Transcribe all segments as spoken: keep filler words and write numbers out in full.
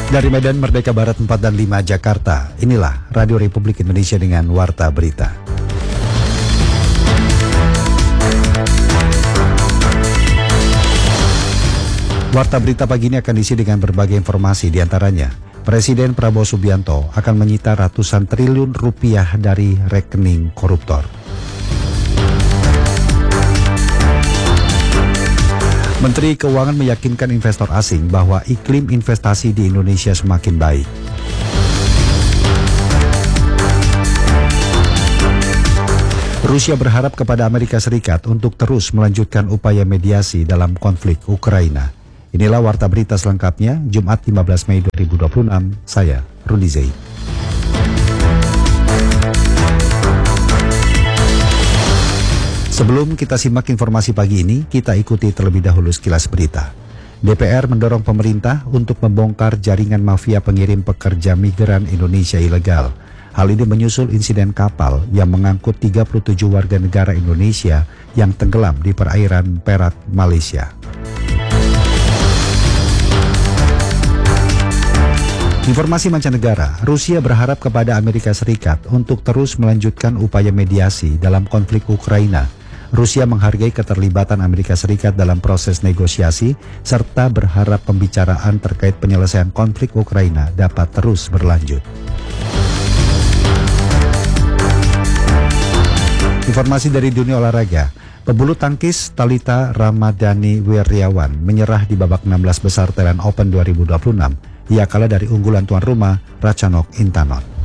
Dari Medan Merdeka Barat empat dan lima Jakarta, inilah Radio Republik Indonesia dengan Warta Berita. Warta Berita pagi ini akan diisi dengan berbagai informasi, diantaranya Presiden Prabowo Subianto akan menyita ratusan triliun rupiah dari rekening koruptor. Menteri Keuangan meyakinkan investor asing bahwa iklim investasi di Indonesia semakin baik. Rusia berharap kepada Amerika Serikat untuk terus melanjutkan upaya mediasi dalam konflik Ukraina. Inilah Warta Berita selengkapnya, Jumat lima belas Mei dua ribu dua puluh enam, saya Rudi Zaid. Sebelum kita simak informasi pagi ini, kita ikuti terlebih dahulu sekilas berita. D P R mendorong pemerintah untuk membongkar jaringan mafia pengirim pekerja migran Indonesia ilegal. Hal ini menyusul insiden kapal yang mengangkut tiga puluh tujuh warga negara Indonesia yang tenggelam di perairan Perak, Malaysia. Informasi mancanegara, Rusia berharap kepada Amerika Serikat untuk terus melanjutkan upaya mediasi dalam konflik Ukraina. Rusia menghargai keterlibatan Amerika Serikat dalam proses negosiasi serta berharap pembicaraan terkait penyelesaian konflik Ukraina dapat terus berlanjut. Informasi dari dunia olahraga, pebulu tangkis Thalita Ramadhani Wiriawan menyerah di babak enam belas besar Thailand Open dua ribu dua puluh enam. Ia kalah dari unggulan tuan rumah Ratchanok Intanon.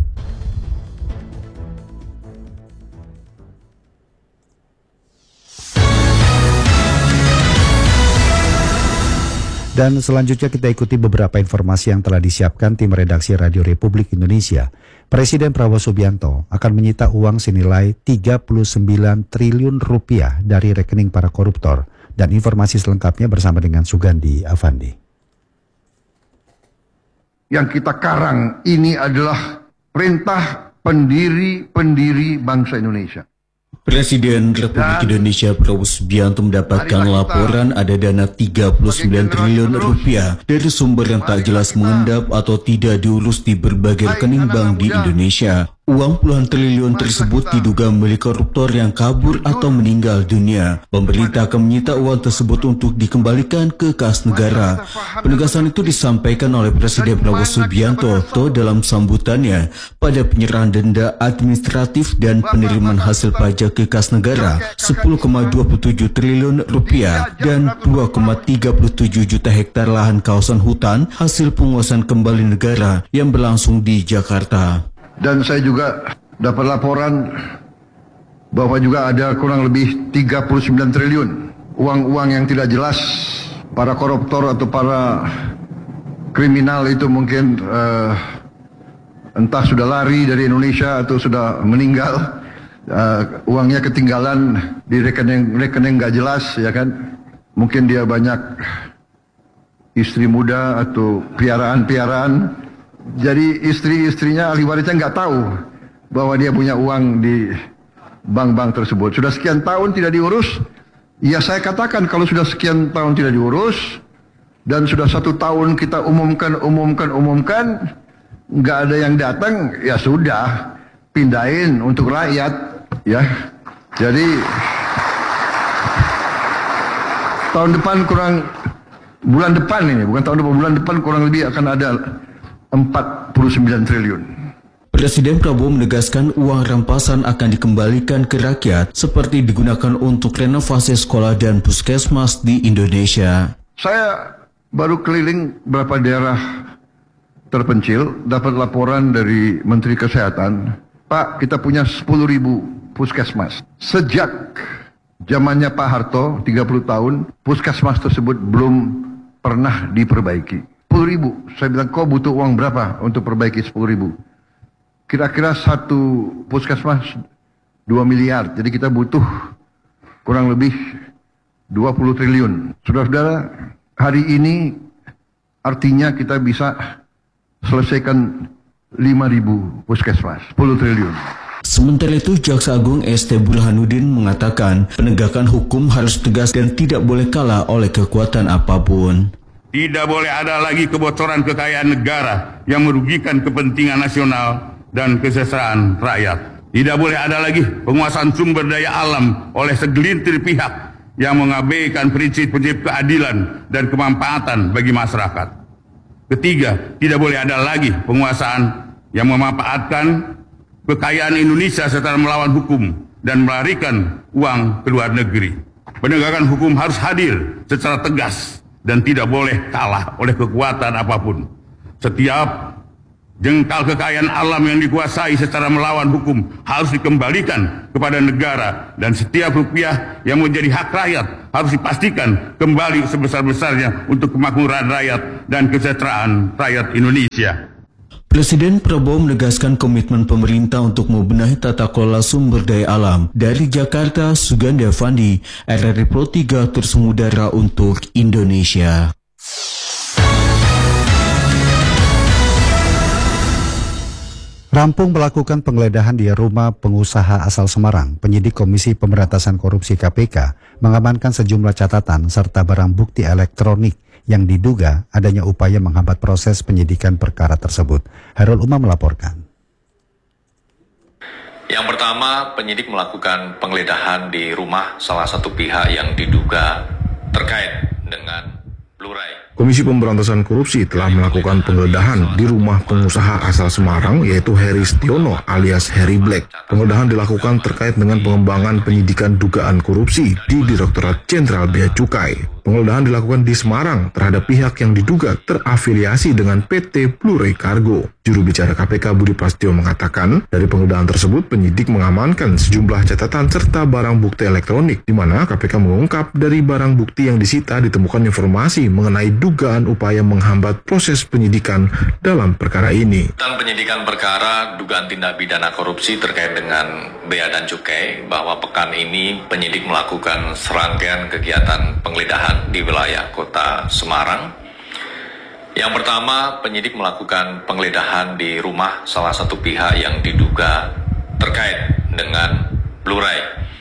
Dan selanjutnya kita ikuti beberapa informasi yang telah disiapkan tim redaksi Radio Republik Indonesia. Presiden Prabowo Subianto akan menyita uang senilai tiga puluh sembilan triliun rupiah dari rekening para koruptor. Dan informasi selengkapnya bersama dengan Sugandi Avandi. Yang kita karang ini adalah perintah pendiri-pendiri bangsa Indonesia. Presiden Republik Indonesia Prabowo Subianto mendapatkan laporan ada dana tiga puluh sembilan triliun rupiah dari sumber yang tak jelas mengendap atau tidak diurus di berbagai rekening bank di Indonesia. Uang puluhan triliun tersebut diduga milik koruptor yang kabur atau meninggal dunia. Pemerintah akan menyita uang tersebut untuk dikembalikan ke kas negara. Penegasan itu disampaikan oleh Presiden Prabowo Subianto dalam sambutannya pada penyerahan denda administratif dan penerimaan hasil pajak ke kas negara sepuluh koma dua tujuh triliun rupiah dan dua koma tiga tujuh juta hektar lahan kawasan hutan hasil penguasaan kembali negara yang berlangsung di Jakarta. Dan saya juga dapat laporan bahwa juga ada kurang lebih tiga puluh sembilan triliun uang-uang yang tidak jelas. Para koruptor atau para kriminal itu mungkin uh, entah sudah lari dari Indonesia atau sudah meninggal. Uh, uangnya ketinggalan di rekening-rekening gak jelas, ya kan? Mungkin dia banyak istri muda atau piaraan-piaraan. Jadi istri-istrinya, ahli warisnya nggak tahu bahwa dia punya uang di bank-bank tersebut. Sudah sekian tahun tidak diurus. Ya saya katakan kalau sudah sekian tahun tidak diurus dan sudah satu tahun kita umumkan, umumkan, umumkan, nggak ada yang datang, ya sudah pindahin untuk rakyat, ya. Jadi tahun depan kurang, bulan depan ini, bukan tahun depan, bulan depan kurang lebih akan ada empat puluh sembilan triliun. Presiden Prabowo menegaskan uang rampasan akan dikembalikan ke rakyat seperti digunakan untuk renovasi sekolah dan puskesmas di Indonesia. Saya baru keliling beberapa daerah terpencil, dapat laporan dari Menteri Kesehatan, Pak, kita punya sepuluh ribu puskesmas. Sejak zamannya Pak Harto, tiga puluh tahun, puskesmas tersebut belum pernah diperbaiki. sepuluh ribu. Saya bilang, kau butuh uang berapa untuk perbaiki sepuluh ribu? Kira-kira satu puskesmas dua miliar. Jadi kita butuh kurang lebih dua puluh triliun. Saudara-saudara, hari ini artinya kita bisa selesaikan lima ribu puskesmas, sepuluh triliun. Sementara itu, Jaksa Agung S T Burhanuddin mengatakan penegakan hukum harus tegas dan tidak boleh kalah oleh kekuatan apapun. tidak boleh ada lagi kebocoran kekayaan negara yang merugikan kepentingan nasional dan kesejahteraan rakyat. Tidak boleh ada lagi penguasaan sumber daya alam oleh segelintir pihak yang mengabaikan prinsip-prinsip keadilan dan kemanfaatan bagi masyarakat. Ketiga, tidak boleh ada lagi penguasaan yang memanfaatkan kekayaan Indonesia secara melawan hukum dan melarikan uang ke luar negeri. Penegakan hukum harus hadir secara tegas dan tidak boleh kalah oleh kekuatan apapun. Setiap jengkal kekayaan alam yang dikuasai secara melawan hukum harus dikembalikan kepada negara, dan setiap rupiah yang menjadi hak rakyat harus dipastikan kembali sebesar-besarnya untuk kemakmuran rakyat dan kesejahteraan rakyat Indonesia. Presiden Prabowo menegaskan komitmen pemerintah untuk membenahi tata kelola sumber daya alam. Dari Jakarta, Suganda Fandi, R R I Pro tiga terus mengudara untuk Indonesia. Rampung melakukan penggeledahan di rumah pengusaha asal Semarang, penyidik Komisi Pemberantasan Korupsi K P K mengamankan sejumlah catatan serta barang bukti elektronik yang diduga adanya upaya menghambat proses penyidikan perkara tersebut. Hairul Umam melaporkan. Yang pertama, penyidik melakukan penggeledahan di rumah salah satu pihak yang diduga terkait dengan Blu-ray. Komisi Pemberantasan Korupsi telah melakukan penggeledahan di rumah pengusaha asal Semarang yaitu Heri Setiono alias Harry Black. Penggeledahan dilakukan terkait dengan pengembangan penyidikan dugaan korupsi di Direktorat Jenderal Bea Cukai. Penggeledahan dilakukan di Semarang terhadap pihak yang diduga terafiliasi dengan P T Blu-ray Cargo. Juru bicara K P K Budi Prasetyo mengatakan, dari penggeledahan tersebut penyidik mengamankan sejumlah catatan serta barang bukti elektronik, di mana K P K mengungkap dari barang bukti yang disita ditemukan informasi mengenai dugaan upaya menghambat proses penyidikan dalam perkara ini. Dan penyidikan perkara dugaan tindak pidana korupsi terkait dengan Bea dan Cukai, bahwa pekan ini penyidik melakukan serangkaian kegiatan penggeledahan di wilayah kota Semarang. Yang pertama, penyidik melakukan penggeledahan di rumah salah satu pihak yang diduga terkait dengan Blu-ray.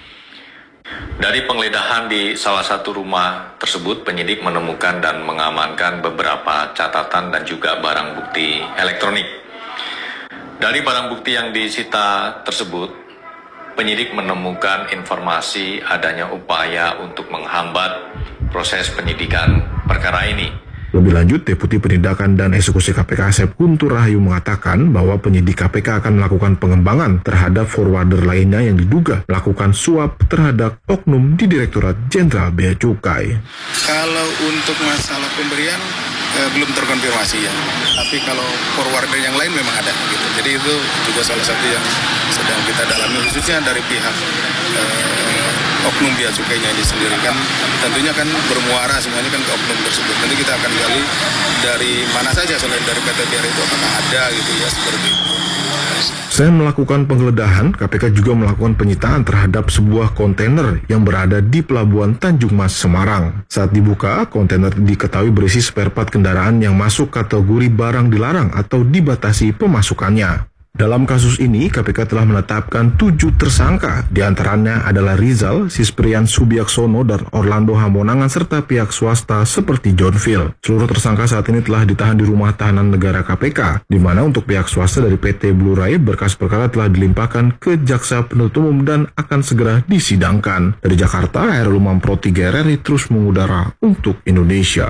Dari penggeledahan di salah satu rumah tersebut, penyidik menemukan dan mengamankan beberapa catatan dan juga barang bukti elektronik. Dari barang bukti yang disita tersebut, penyidik menemukan informasi adanya upaya untuk menghambat proses penyidikan perkara ini. Lebih lanjut, Deputi Penindakan dan Eksekusi K P K Asep Guntur Rahayu mengatakan bahwa penyidik K P K akan melakukan pengembangan terhadap forwarder lainnya yang diduga melakukan suap terhadap oknum di Direktorat Jenderal Bea Cukai. Kalau untuk masalah pemberian eh, belum terkonfirmasi ya, tapi kalau forwarder yang lain memang ada gitu. Jadi itu juga salah satu yang sedang kita dalami, khususnya dari pihak eh, oknum Bea Cukainya ini sendiri, kan tentunya kan bermuara semuanya kan ke oknum tersebut. Nanti kita akan gali dari mana saja selain dari P T B R itu apakah ada gitu ya, seperti itu. Selain melakukan penggeledahan, K P K juga melakukan penyitaan terhadap sebuah kontainer yang berada di Pelabuhan Tanjung Mas, Semarang. Saat dibuka, kontainer diketahui berisi spare part kendaraan yang masuk kategori barang dilarang atau dibatasi pemasukannya. Dalam kasus ini, K P K telah menetapkan tujuh tersangka, diantaranya adalah Rizal, Sisprian Subiaksono, dan Orlando Hamonangan, serta pihak swasta seperti John Phil. Seluruh tersangka saat ini telah ditahan di Rumah Tahanan Negara K P K, di mana untuk pihak swasta dari P T Blu-ray, berkas perkara telah dilimpahkan ke Jaksa Penuntut Umum dan akan segera disidangkan. Dari Jakarta, Hairul Umam Pro tiga R R I terus mengudara untuk Indonesia.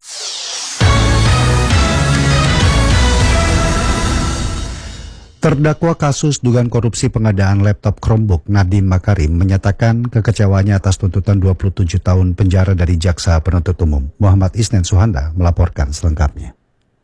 Terdakwa kasus dugaan korupsi pengadaan laptop Chromebook Nadiem Makarim menyatakan kekecewaannya atas tuntutan dua puluh tujuh tahun penjara dari Jaksa Penuntut Umum. Muhammad Isnen Suhanda melaporkan selengkapnya.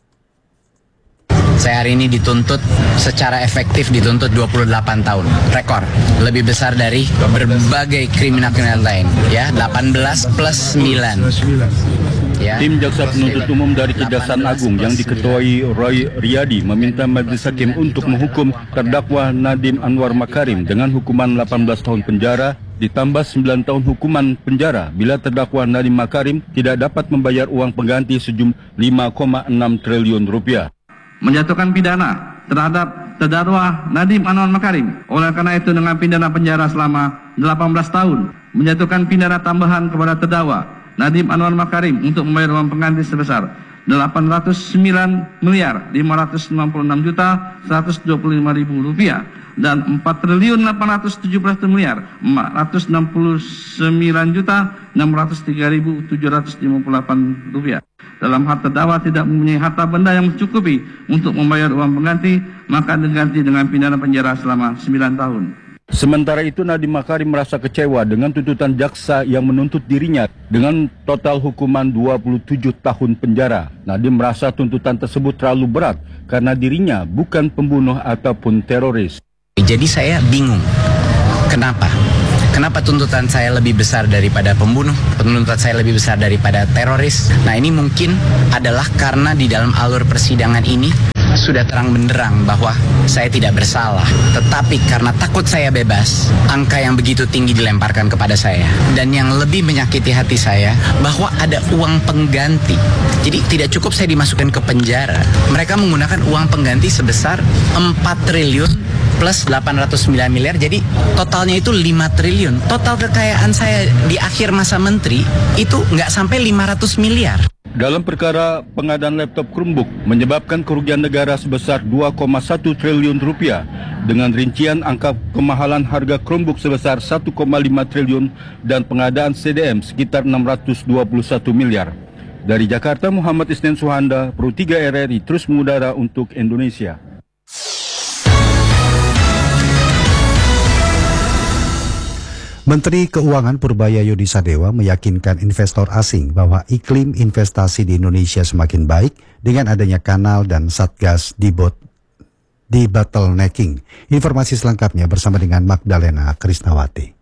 Saya hari ini dituntut secara efektif dituntut dua puluh delapan tahun. Rekor. Lebih besar dari berbagai kriminal-kriminal lain. Ya, delapan belas plus sembilan. Ya. Tim Jaksa Penuntut Umum dari Kejaksaan Agung yang diketuai Roy Riyadi meminta Majelis Hakim untuk menghukum terdakwa Nadiem Anwar Makarim dengan hukuman delapan belas tahun penjara ditambah sembilan tahun hukuman penjara bila terdakwa Nadiem Makarim tidak dapat membayar uang pengganti sejumlah lima koma enam triliun rupiah. Menjatuhkan pidana terhadap terdakwa Nadiem Anwar Makarim. Oleh karena itu dengan pidana penjara selama delapan belas tahun, menjatuhkan pidana tambahan kepada terdakwa Nadiem Anwar Makarim untuk membayar uang pengganti sebesar delapan ratus sembilan miliar lima ratus enam puluh enam juta seratus dua puluh lima ribu rupiah dan empat triliun delapan ratus tujuh belas miliar empat ratus enam puluh sembilan juta enam ratus tiga ribu tujuh ratus lima puluh delapan rupiah. Dalam hal terdakwa tidak mempunyai harta benda yang mencukupi untuk membayar uang pengganti, maka diganti dengan pidana penjara selama sembilan tahun. Sementara itu, Nadiem Makarim merasa kecewa dengan tuntutan jaksa yang menuntut dirinya dengan total hukuman dua puluh tujuh tahun penjara. Nadiem merasa tuntutan tersebut terlalu berat karena dirinya bukan pembunuh ataupun teroris. Jadi saya bingung, kenapa? Kenapa tuntutan saya lebih besar daripada pembunuh? Tuntutan saya lebih besar daripada teroris? Nah, ini mungkin adalah karena di dalam alur persidangan ini sudah terang benderang bahwa saya tidak bersalah. Tetapi karena takut saya bebas, angka yang begitu tinggi dilemparkan kepada saya. Dan yang lebih menyakiti hati saya, bahwa ada uang pengganti. Jadi tidak cukup saya dimasukkan ke penjara. Mereka menggunakan uang pengganti sebesar empat triliun plus delapan ratus sembilan miliar, jadi totalnya itu lima triliun. Total kekayaan saya di akhir masa menteri itu nggak sampai lima ratus miliar. Dalam perkara pengadaan laptop Chromebook menyebabkan kerugian negara sebesar dua koma satu triliun rupiah dengan rincian angka kemahalan harga Chromebook sebesar satu koma lima triliun dan pengadaan C D M sekitar enam ratus dua puluh satu miliar. Dari Jakarta, Muhammad Isnin Suhanda, Pro tiga R R I terus mengudara untuk Indonesia. Menteri Keuangan Purbaya Yodisadewa meyakinkan investor asing bahwa iklim investasi di Indonesia semakin baik dengan adanya kanal dan satgas di bot di bottlenecking. Informasi selengkapnya bersama dengan Magdalena Krisnawati.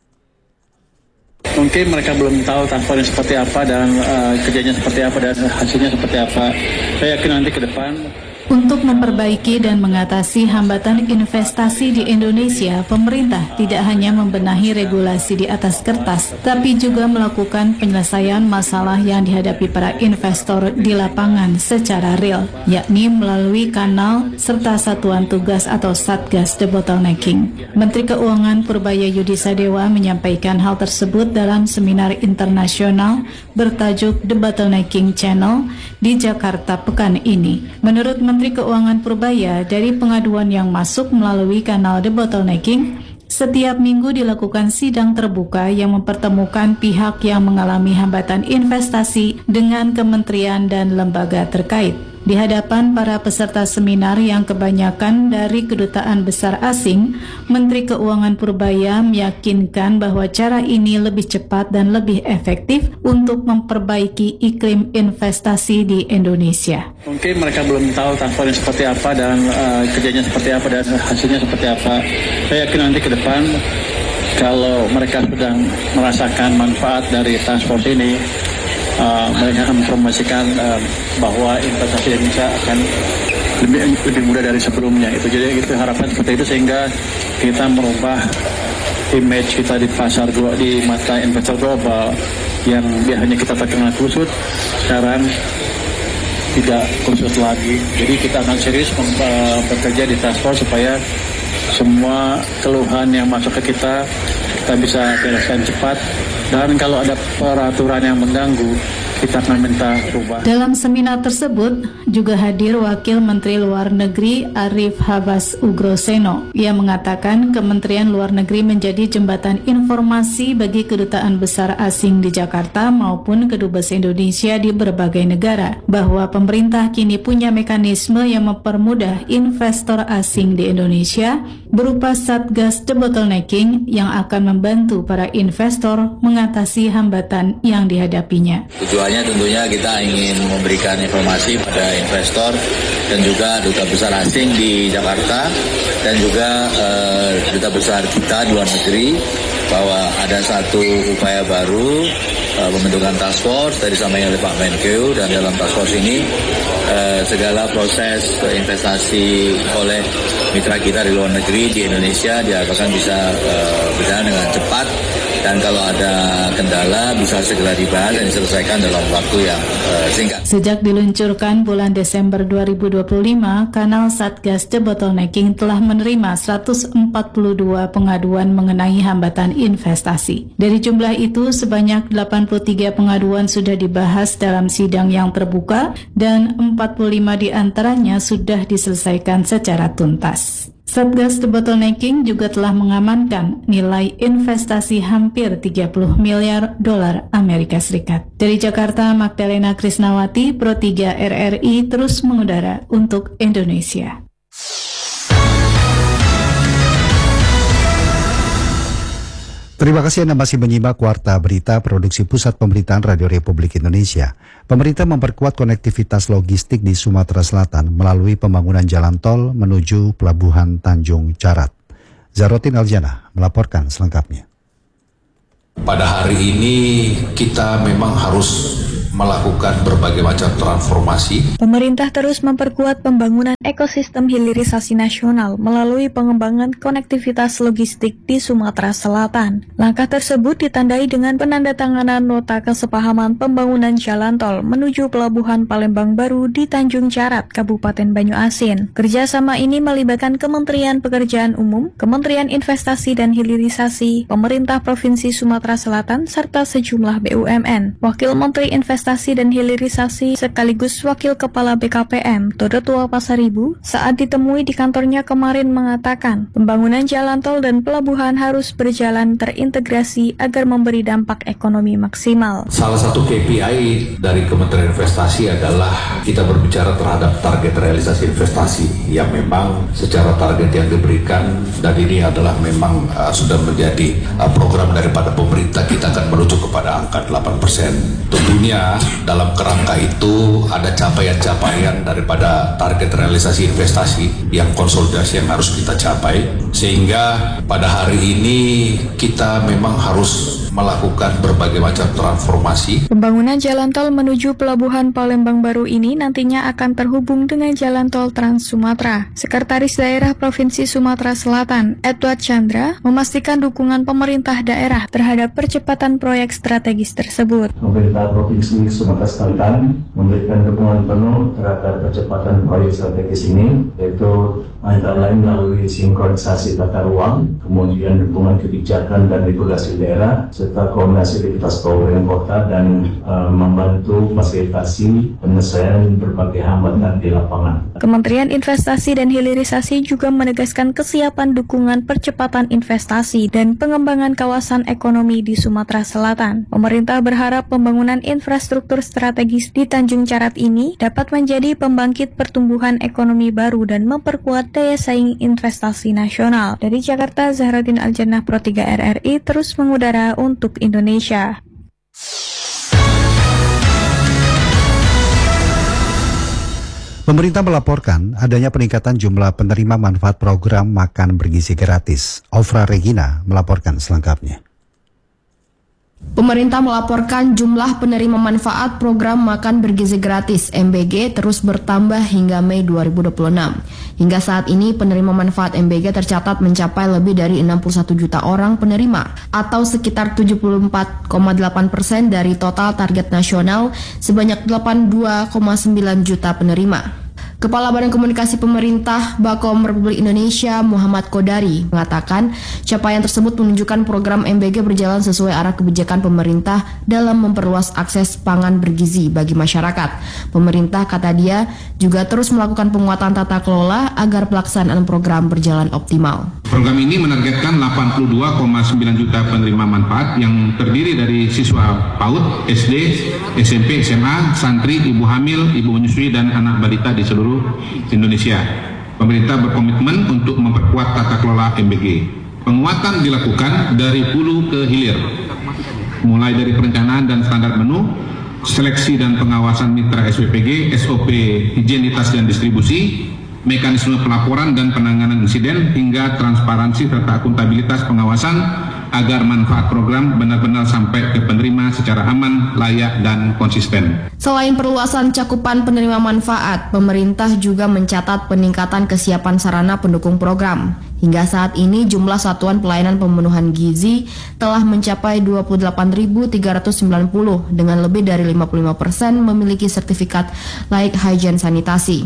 Mungkin mereka belum tahu transfernya seperti apa dan uh, kerjanya seperti apa dan hasilnya seperti apa. Saya yakin nanti ke depan. Untuk memperbaiki dan mengatasi hambatan investasi di Indonesia, pemerintah tidak hanya membenahi regulasi di atas kertas, tapi juga melakukan penyelesaian masalah yang dihadapi para investor di lapangan secara real, yakni melalui kanal serta satuan tugas atau satgas debottlenecking. Menteri Keuangan Purbaya Yodisadewa menyampaikan hal tersebut dalam seminar internasional bertajuk The Bottlenecking Channel di Jakarta pekan ini. Menurut Menteri Menteri Keuangan Purbaya, dari pengaduan yang masuk melalui kanal debottlenecking, setiap minggu dilakukan sidang terbuka yang mempertemukan pihak yang mengalami hambatan investasi dengan kementerian dan lembaga terkait. Di hadapan para peserta seminar yang kebanyakan dari kedutaan besar asing, Menteri Keuangan Purbaya meyakinkan bahwa cara ini lebih cepat dan lebih efektif untuk memperbaiki iklim investasi di Indonesia. Mungkin mereka belum tahu transfernya seperti apa dan uh, kerjanya seperti apa dan hasilnya seperti apa. Saya yakin nanti ke depan kalau mereka sedang merasakan manfaat dari transport ini, Uh, mereka akan mempromosikan uh, bahwa investasi Indonesia akan lebih lebih mudah dari sebelumnya. Itu jadi itu harapan seperti itu sehingga kita merubah image kita di pasar di mata investor global yang biasanya kita terkenal kusut, sekarang tidak kusut lagi. Jadi kita akan serius uh, bekerja di transport supaya semua keluhan yang masuk ke kita kita bisa bereskan cepat. Dan kalau ada peraturan yang mengganggu, kita akan minta rubah. Dalam seminar tersebut juga hadir Wakil Menteri Luar Negeri Arif Habas Ugroseno. Ia mengatakan Kementerian Luar Negeri menjadi jembatan informasi bagi kedutaan besar asing di Jakarta maupun kedubes Indonesia di berbagai negara, bahwa pemerintah kini punya mekanisme yang mempermudah investor asing di Indonesia berupa Satgas Debottlenecking yang akan membantu para investor mengatasi hambatan yang dihadapinya. Tujuannya tentunya kita ingin memberikan informasi pada investor dan juga duta besar asing di Jakarta dan juga eh, duta besar kita di luar negeri bahwa ada satu upaya baru eh, pembentukan task force dari disampaikan oleh Pak Menkeu, dan dalam task force ini eh, segala proses investasi oleh mitra kita di luar negeri di Indonesia diharapkan bisa uh, berjalan dengan cepat, dan kalau ada kendala bisa segera dibahas dan diselesaikan dalam waktu yang uh, singkat. Sejak diluncurkan bulan Desember dua ribu dua puluh lima, kanal Satgas Debottlenecking telah menerima seratus empat puluh dua pengaduan mengenai hambatan investasi. Dari jumlah itu, sebanyak delapan puluh tiga pengaduan sudah dibahas dalam sidang yang terbuka dan empat puluh lima di antaranya sudah diselesaikan secara tuntas. Satgas Debottlenecking juga telah mengamankan nilai investasi hampir tiga puluh miliar dolar Amerika Serikat. Dari Jakarta, Magdalena Krisnawati, Pro tiga R R I terus mengudara untuk Indonesia. Terima kasih Anda masih menyimak Warta Berita Produksi Pusat Pemberitaan Radio Republik Indonesia. Pemerintah memperkuat konektivitas logistik di Sumatera Selatan melalui pembangunan jalan tol menuju Pelabuhan Tanjung Carat. Zarotin Aljana melaporkan selengkapnya. Pada hari ini kita memang harus melakukan berbagai macam transformasi. Pemerintah terus memperkuat pembangunan ekosistem hilirisasi nasional melalui pengembangan konektivitas logistik di Sumatera Selatan. Langkah tersebut ditandai dengan penandatanganan nota kesepahaman pembangunan jalan tol menuju Pelabuhan Palembang Baru di Tanjung Carat, Kabupaten Banyuasin. Kerjasama ini melibatkan Kementerian Pekerjaan Umum, Kementerian Investasi dan Hilirisasi, Pemerintah Provinsi Sumatera Selatan, serta sejumlah B U M N. Wakil Menteri Investasi Investasi dan Hilirisasi sekaligus Wakil Kepala B K P M, Todo Tua Pasaribu, saat ditemui di kantornya kemarin mengatakan, pembangunan jalan tol dan pelabuhan harus berjalan terintegrasi agar memberi dampak ekonomi maksimal. Salah satu K P I dari Kementerian Investasi adalah kita berbicara terhadap target realisasi investasi yang memang secara target yang diberikan, dan ini adalah memang uh, sudah menjadi uh, program daripada pemerintah. Kita akan menuju kepada angka delapan persen. Tentunya dalam kerangka itu ada capaian-capaian daripada target realisasi investasi yang konsolidasi yang harus kita capai, sehingga pada hari ini kita memang harus melakukan berbagai macam transformasi. Pembangunan jalan tol menuju Pelabuhan Palembang Baru ini nantinya akan terhubung dengan jalan tol Trans Sumatera. Sekretaris Daerah Provinsi Sumatera Selatan, Edward Chandra, memastikan dukungan pemerintah daerah terhadap percepatan proyek strategis tersebut. Pemerintah Provinsi Sumatera Selatan memberikan dukungan penuh terhadap percepatan proyek strategis ini, yaitu antara lain melalui sinkronisasi tata ruang, kemudian dukungan kebijakan dan regulasi daerah, serta koordinasi lintas kabupaten kota dan uh, membantu fasilitasi penyelesaian berbagai hambatan di lapangan. Kementerian Investasi dan Hilirisasi juga menegaskan kesiapan dukungan percepatan investasi dan pengembangan kawasan ekonomi di Sumatera Selatan. Pemerintah berharap pembangunan infrastruktur strategis di Tanjung Carat ini dapat menjadi pembangkit pertumbuhan ekonomi baru dan memperkuat daya saing investasi nasional. Dari Jakarta, Zahraudin Aljannah, Pro tiga R R I terus mengudara untuk Indonesia. Pemerintah melaporkan adanya peningkatan jumlah penerima manfaat program makan bergizi gratis. Ofra Regina melaporkan selengkapnya. Pemerintah melaporkan jumlah penerima manfaat program makan bergizi gratis M B G terus bertambah hingga Mei dua ribu dua puluh enam. Hingga saat ini penerima manfaat M B G tercatat mencapai lebih dari enam puluh satu juta orang penerima atau sekitar tujuh puluh empat koma delapan persen dari total target nasional sebanyak delapan puluh dua koma sembilan juta penerima. Kepala Badan Komunikasi Pemerintah Bakom Republik Indonesia Muhammad Kodari mengatakan capaian tersebut menunjukkan program M B G berjalan sesuai arah kebijakan pemerintah dalam memperluas akses pangan bergizi bagi masyarakat. Pemerintah, kata dia, juga terus melakukan penguatan tata kelola agar pelaksanaan program berjalan optimal. Program ini menargetkan delapan puluh dua koma sembilan juta penerima manfaat yang terdiri dari siswa PAUD, S D, S M P, S M A, santri, ibu hamil, ibu menyusui, dan anak balita di seluruh Indonesia. Pemerintah berkomitmen untuk memperkuat tata kelola M B G. Penguatan dilakukan dari hulu ke hilir, mulai dari perencanaan dan standar menu, seleksi dan pengawasan mitra S W P G, S O P higienitas dan distribusi, mekanisme pelaporan dan penanganan insiden, hingga transparansi serta akuntabilitas pengawasan agar manfaat program benar-benar sampai ke penerima secara aman, layak, dan konsisten. Selain perluasan cakupan penerima manfaat, pemerintah juga mencatat peningkatan kesiapan sarana pendukung program. Hingga saat ini jumlah satuan pelayanan pemenuhan gizi telah mencapai dua puluh delapan ribu tiga ratus sembilan puluh dengan lebih dari lima puluh lima persen memiliki sertifikat layak hygiene sanitasi.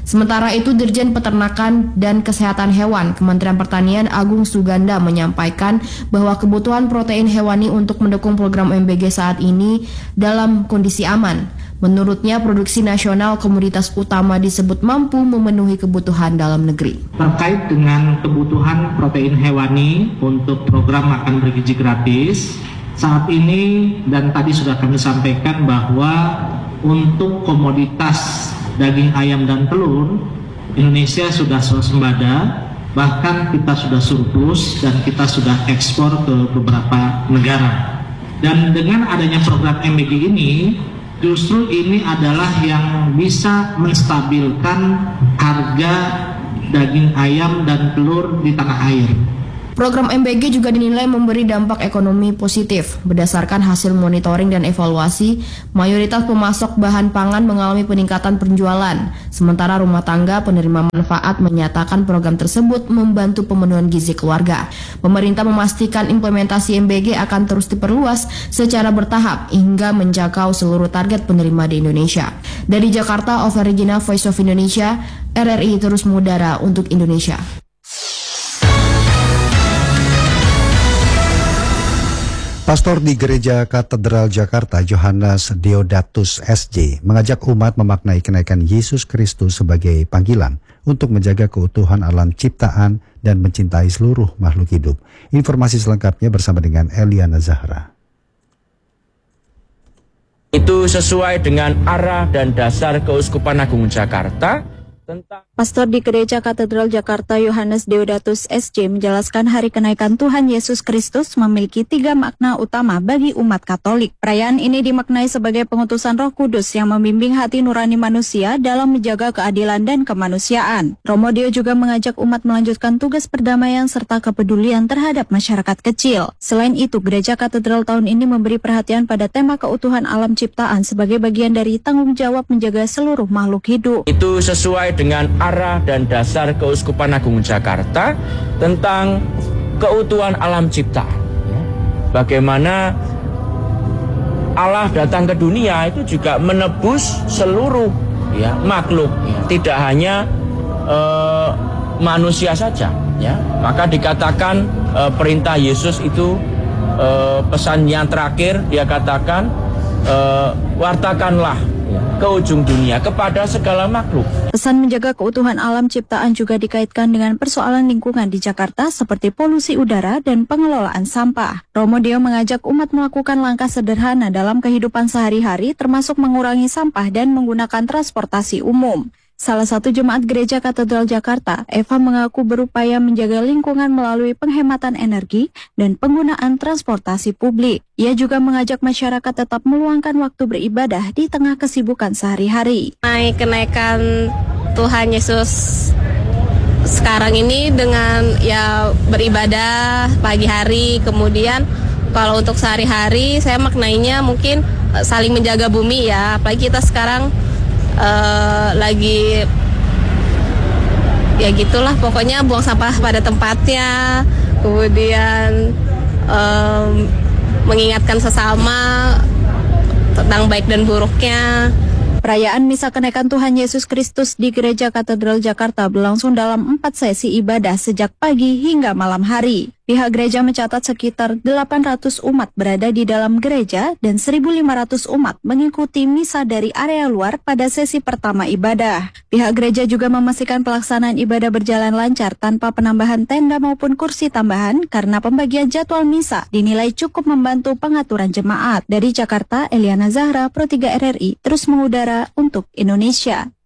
Sementara itu, Dirjen Peternakan dan Kesehatan Hewan Kementerian Pertanian Agung Suganda menyampaikan bahwa kebutuhan protein hewani untuk mendukung program M B G saat ini dalam kondisi aman. Menurutnya, produksi nasional komoditas utama disebut mampu memenuhi kebutuhan dalam negeri. Terkait dengan kebutuhan protein hewani untuk program makan bergizi gratis, saat ini dan tadi sudah kami sampaikan bahwa untuk komoditas daging ayam dan telur, Indonesia sudah swasembada, bahkan kita sudah surplus dan kita sudah ekspor ke beberapa negara. Dan dengan adanya program M B G ini, justru ini adalah yang bisa menstabilkan harga daging ayam dan telur di tanah air. Program M B G juga dinilai memberi dampak ekonomi positif. Berdasarkan hasil monitoring dan evaluasi, mayoritas pemasok bahan pangan mengalami peningkatan penjualan. Sementara rumah tangga penerima manfaat menyatakan program tersebut membantu pemenuhan gizi keluarga. Pemerintah memastikan implementasi M B G akan terus diperluas secara bertahap hingga menjangkau seluruh target penerima di Indonesia. Dari Jakarta, Ova Regina, Voice of Indonesia, R R I terus mengudara untuk Indonesia. Pastor di Gereja Katedral Jakarta, Yohanes Deodatus S J, mengajak umat memaknai kenaikan Yesus Kristus sebagai panggilan untuk menjaga keutuhan alam ciptaan dan mencintai seluruh makhluk hidup. Informasi selengkapnya bersama dengan Eliana Zahra. Itu sesuai dengan arah dan dasar Keuskupan Agung Jakarta. Pastor di Gereja Katedral Jakarta Yohanes Deodatus S J menjelaskan hari kenaikan Tuhan Yesus Kristus memiliki tiga makna utama bagi umat Katolik. Perayaan ini dimaknai sebagai pengutusan Roh Kudus yang membimbing hati nurani manusia dalam menjaga keadilan dan kemanusiaan. Romo Deo juga mengajak umat melanjutkan tugas perdamaian serta kepedulian terhadap masyarakat kecil. Selain itu, Gereja Katedral tahun ini memberi perhatian pada tema keutuhan alam ciptaan sebagai bagian dari tanggung jawab menjaga seluruh makhluk hidup. Itu sesuai dengan arah dan dasar Keuskupan Agung Jakarta tentang keutuhan alam ciptaan. Bagaimana Allah datang ke dunia itu juga menebus seluruh ya makhluk, ya. Tidak hanya uh, manusia saja. Ya. Maka dikatakan uh, perintah Yesus itu uh, pesan yang terakhir, dia katakan uh, wartakanlah ke ujung dunia kepada segala makhluk. Pesan menjaga keutuhan alam ciptaan juga dikaitkan dengan persoalan lingkungan di Jakarta seperti polusi udara dan pengelolaan sampah. Romo Deo mengajak umat melakukan langkah sederhana dalam kehidupan sehari-hari termasuk mengurangi sampah dan menggunakan transportasi umum. Salah satu jemaat Gereja Katedral Jakarta, Eva, mengaku berupaya menjaga lingkungan melalui penghematan energi dan penggunaan transportasi publik. Ia juga mengajak masyarakat tetap meluangkan waktu beribadah di tengah kesibukan sehari-hari. Naik kenaikan Tuhan Yesus sekarang ini dengan ya beribadah pagi hari, kemudian kalau untuk sehari-hari saya maknainya mungkin saling menjaga bumi ya, apalagi kita sekarang Uh, lagi ya gitulah pokoknya buang sampah pada tempatnya, kemudian um, mengingatkan sesama tentang baik dan buruknya. Perayaan Misa Kenaikan Tuhan Yesus Kristus di Gereja Katedral Jakarta berlangsung dalam empat sesi ibadah sejak pagi hingga malam hari. Pihak gereja mencatat sekitar delapan ratus umat berada di dalam gereja dan seribu lima ratus umat mengikuti misa dari area luar pada sesi pertama ibadah. Pihak gereja juga memastikan pelaksanaan ibadah berjalan lancar tanpa penambahan tenda maupun kursi tambahan karena pembagian jadwal misa dinilai cukup membantu pengaturan jemaat. Dari Jakarta, Eliana Zahra, Pro tiga R R I, terus mengudara untuk Indonesia.